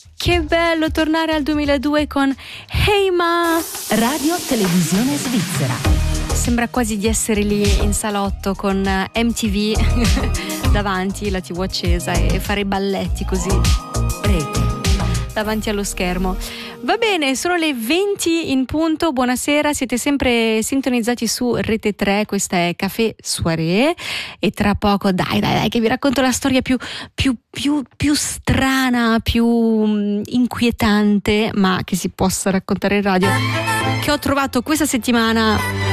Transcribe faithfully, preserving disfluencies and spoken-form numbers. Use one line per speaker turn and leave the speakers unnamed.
Che bello tornare al duemiladue con Hey Ma!
Radio Televisione Svizzera.
Sembra quasi di essere lì in salotto con M T V davanti, la tivù accesa, e fare i balletti così.
Rete.
Davanti allo schermo. Va bene, sono le venti in punto. Buonasera, siete sempre sintonizzati su Rete tre. Questa è Café Soirée e tra poco dai dai dai che vi racconto la storia più, più, più, più strana, più um, inquietante, ma che si possa raccontare in radio, che ho trovato questa settimana